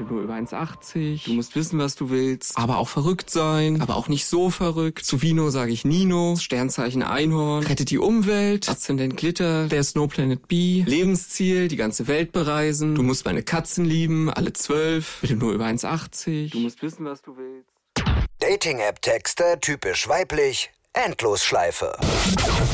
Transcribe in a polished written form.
nur über 1,80. Du musst wissen, was du willst. Aber auch verrückt sein. Aber auch nicht so verrückt. Zu Vino sage ich Nino. Sternzeichen Einhorn. Rettet die Umwelt. Aszendent Glitter. Der Snow Planet B. Lebensziel. Die ganze Welt bereisen. Du musst meine Katzen lieben. Alle 12. Bitte nur über 1,80. Du musst wissen, was du willst. Dating-App-Texte typisch weiblich. Endlosschleife.